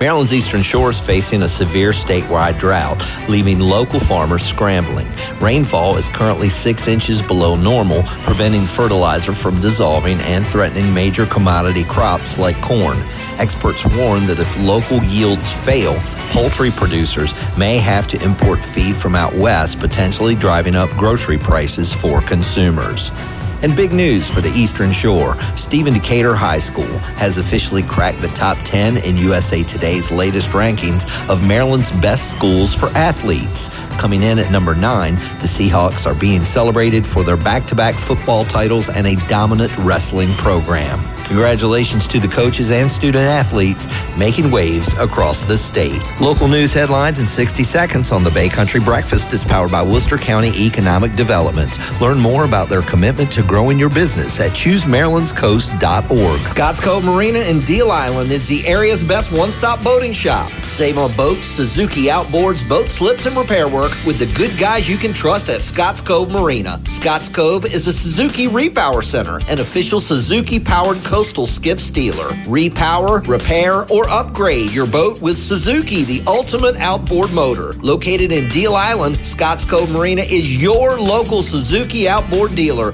Maryland's Eastern Shore is facing a severe statewide drought, leaving local farmers scrambling. Rainfall is currently 6 inches below normal, preventing fertilizer from dissolving and threatening major commodity crops like corn. Experts warn that if local yields fail, poultry producers may have to import feed from out west, potentially driving up grocery prices for consumers. And big news for the Eastern Shore. Stephen Decatur High School has officially cracked the top 10 in USA Today's latest rankings of Maryland's best schools for athletes. Coming in at number 9, the Seahawks are being celebrated for their back-to-back football titles and a dominant wrestling program. Congratulations to the coaches and student athletes making waves across the state. Local news headlines in 60 seconds on the Bay Country Breakfast is powered by Worcester County Economic Development. Learn more about their commitment to growing your business at ChooseMarylandsCoast.org. Scotts Cove Marina in Deal Island is the area's best one-stop boating shop. Save on boats, Suzuki outboards, boat slips, and repair work with the good guys you can trust at Scotts Cove Marina. Scotts Cove is a Suzuki Repower Center, an official Suzuki-powered coastal skiff dealer. Repower, repair, or upgrade your boat with Suzuki, the ultimate outboard motor. Located in Deal Island, Scotts Cove Marina is your local Suzuki outboard dealer.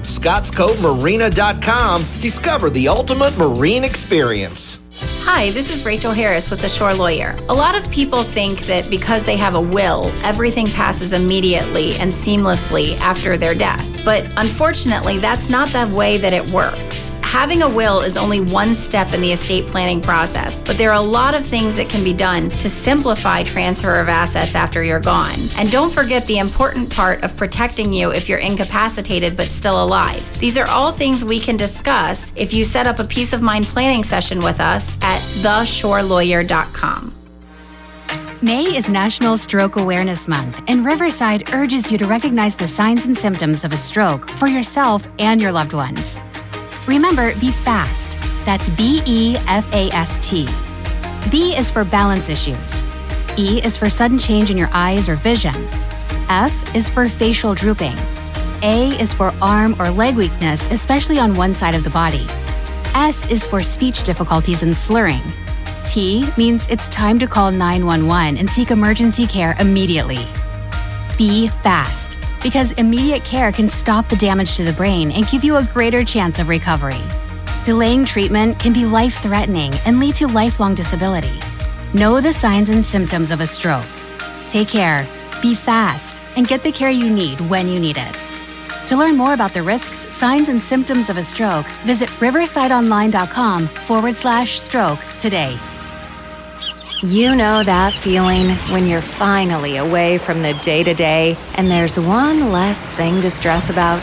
ScottsCoveMarina.com. Discover the ultimate marine experience. Hi, this is Rachel Harris with The Shore Lawyer. A lot of people think that because they have a will, everything passes immediately and seamlessly after their death. But unfortunately, that's not the way that it works. Having a will is only one step in the estate planning process, but there are a lot of things that can be done to simplify transfer of assets after you're gone. And don't forget the important part of protecting you if you're incapacitated but still alive. These are all things we can discuss if you set up a peace of mind planning session with us at theshorelawyer.com. May is National Stroke Awareness Month, and Riverside urges you to recognize the signs and symptoms of a stroke for yourself and your loved ones. Remember, be FAST. That's B-E-F-A-S-T. B is for balance issues. E is for sudden change in your eyes or vision. F is for facial drooping. A is for arm or leg weakness, especially on one side of the body. S is for speech difficulties and slurring. T means it's time to call 911 and seek emergency care immediately. Be fast, because immediate care can stop the damage to the brain and give you a greater chance of recovery. Delaying treatment can be life-threatening and lead to lifelong disability. Know the signs and symptoms of a stroke. Take care, be fast, and get the care you need when you need it. To learn more about the risks, signs, and symptoms of a stroke, visit riversideonline.com/stroke today. You know that feeling when you're finally away from the day-to-day and there's one less thing to stress about?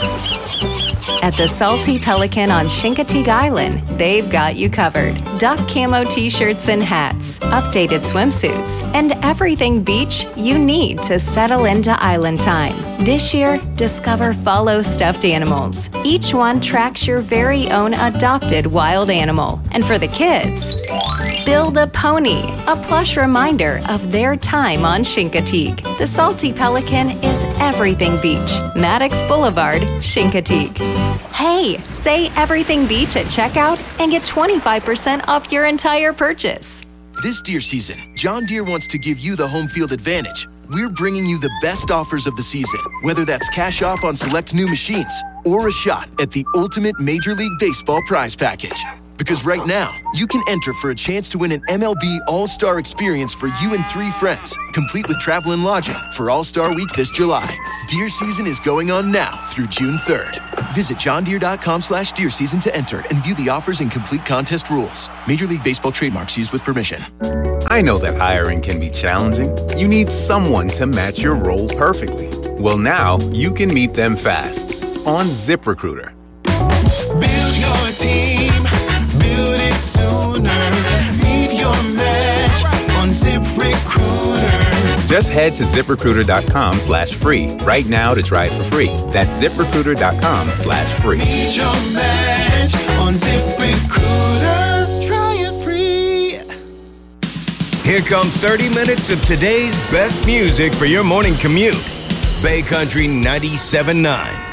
At the Salty Pelican on Chincoteague Island, they've got you covered. Duck camo t-shirts and hats, updated swimsuits, and everything beach you need to settle into island time. This year, discover Follow stuffed animals. Each one tracks your very own adopted wild animal. And for the kids, Build a Pony, a plush reminder of their time on Chincoteague. The Salty Pelican is everything beach. Maddox Boulevard, Chincoteague. Hey, say everything beach at checkout and get 25% off your entire purchase. This deer season, John Deere wants to give you the home field advantage. We're bringing you the best offers of the season, whether that's cash off on select new machines or a shot at the ultimate Major League Baseball prize package. Because right now, you can enter for a chance to win an MLB All-Star experience for you and 3 friends, complete with travel and lodging for All-Star Week this July. Deer season is going on now through June 3rd. Visit johndeere.com/deer season to enter and view the offers and complete contest rules. Major League Baseball trademarks used with permission. I know that hiring can be challenging. You need someone to match your role perfectly. Well, now you can meet them fast on ZipRecruiter. Build your team. Build it sooner. Meet your match on ZipRecruiter. Just head to ZipRecruiter.com/free right now to try it for free. That's ZipRecruiter.com/free. Meet your match on ZipRecruiter. Try it free. Here comes 30 minutes of today's best music for your morning commute. Bay Country 97.9.